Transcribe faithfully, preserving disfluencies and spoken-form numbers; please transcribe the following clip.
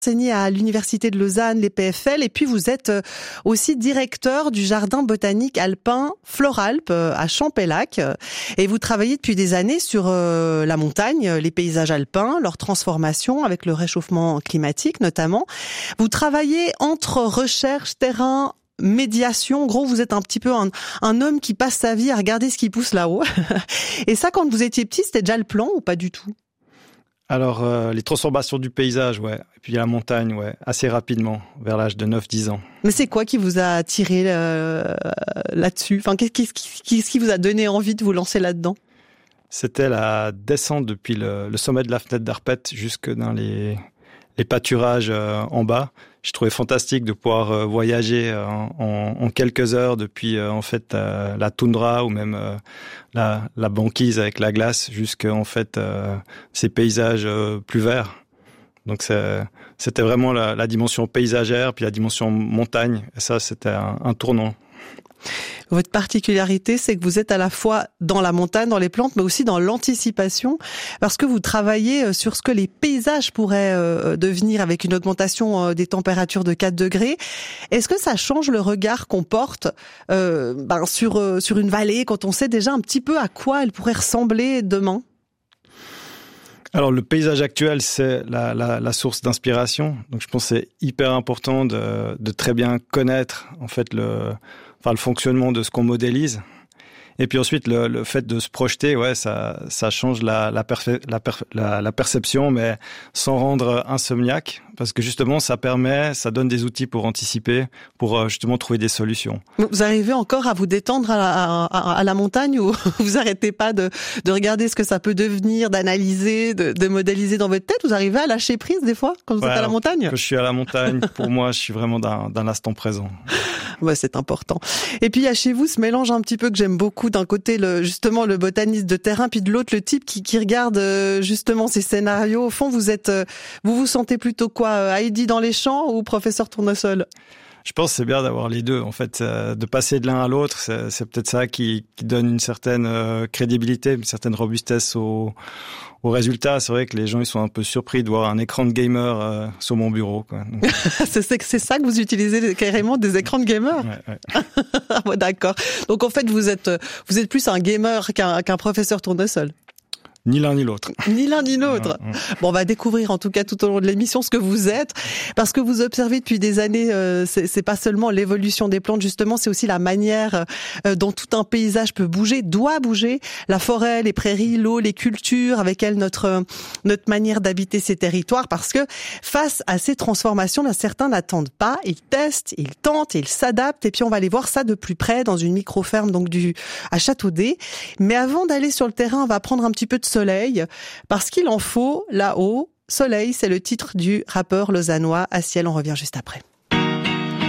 enseigné à l'Université de Lausanne, les P F L, et puis vous êtes aussi directeur du jardin botanique alpin Floralp à Champellac. Et vous travaillez depuis des années sur la montagne, les paysages alpins, leur transformation avec le réchauffement climatique notamment. Vous travaillez entre recherche, terrain, médiation. En gros, vous êtes un petit peu un, un homme qui passe sa vie à regarder ce qui pousse là-haut. Et ça, quand vous étiez petit, c'était déjà le plan ou pas du tout ? Alors, euh, les transformations du paysage, ouais. Et puis la montagne, ouais, assez rapidement, vers l'âge de neuf dix ans. Mais c'est quoi qui vous a attiré euh, là-dessus ? Enfin, qu'est-ce qui, qu'est-ce qui vous a donné envie de vous lancer là-dedans ? C'était la descente depuis le, le sommet de la fenêtre d'Arpette jusque dans les, les pâturages euh, en bas. Je trouvais fantastique de pouvoir euh, voyager euh, en, en quelques heures depuis euh, en fait euh, la toundra ou même euh, la, la banquise avec la glace jusqu'à en fait euh, ces paysages euh, plus verts. Donc c'est, c'était vraiment la, la dimension paysagère puis la dimension montagne. Et ça, c'était un, un tournant. Votre particularité, c'est que vous êtes à la fois dans la montagne, dans les plantes, mais aussi dans l'anticipation, parce que vous travaillez sur ce que les paysages pourraient euh, devenir avec une augmentation euh, des températures de quatre degrés. Est-ce que ça change le regard qu'on porte euh, ben, sur, euh, sur une vallée, quand on sait déjà un petit peu à quoi elle pourrait ressembler demain ? Alors, le paysage actuel, c'est la, la, la source d'inspiration. Donc, je pense que c'est hyper important de, de très bien connaître, en fait, le, enfin, le fonctionnement de ce qu'on modélise. Et puis ensuite, le, le fait de se projeter, ouais, ça, ça change la, la, perfe- la, perfe- la, la perception, mais sans rendre insomniaque. Parce que justement, ça permet, ça donne des outils pour anticiper, pour justement trouver des solutions. Vous arrivez encore à vous détendre à la, à, à la montagne ou vous arrêtez pas de, de regarder ce que ça peut devenir, d'analyser, de, de modéliser dans votre tête ? Vous arrivez à lâcher prise des fois quand vous ouais, êtes à la montagne ? Quand je suis à la montagne, pour moi, je suis vraiment dans, dans l'instant présent. Ouais, c'est important. Et puis il y a chez vous ce mélange un petit peu que j'aime beaucoup, d'un côté le justement le botaniste de terrain, puis de l'autre le type qui, qui regarde euh, justement ces scénarios. Au fond, vous êtes, euh, vous vous sentez plutôt quoi, Heidi dans les champs ou professeur Tournesol ? Je pense que c'est bien d'avoir les deux. En fait, euh, de passer de l'un à l'autre, c'est, c'est peut-être ça qui, qui donne une certaine euh, crédibilité, une certaine robustesse au, au résultat. C'est vrai que les gens ils sont un peu surpris de voir un écran de gamer euh, sur mon bureau, quoi. Donc... c'est, c'est, c'est ça que vous utilisez carrément, des écrans de gamer ? Ouais, ouais. Ouais, d'accord. Donc en fait, vous êtes vous êtes plus un gamer qu'un, qu'un professeur Tournesol. Ni l'un ni l'autre. Ni l'un ni l'autre. Mmh, mmh. Bon, on va découvrir en tout cas tout au long de l'émission ce que vous êtes, parce que vous observez depuis des années, euh, c'est, c'est pas seulement l'évolution des plantes, justement, c'est aussi la manière euh, dont tout un paysage peut bouger, doit bouger. La forêt, les prairies, l'eau, les cultures, avec elles notre notre manière d'habiter ces territoires, parce que face à ces transformations, là, certains n'attendent pas, ils testent, ils tentent, ils s'adaptent, et puis on va aller voir ça de plus près dans une micro-ferme donc du à Châteaudet. Mais avant d'aller sur le terrain, on va prendre un petit peu de soleil, parce qu'il en faut là-haut. Soleil, c'est le titre du rappeur lausannois Aciel. On revient juste après.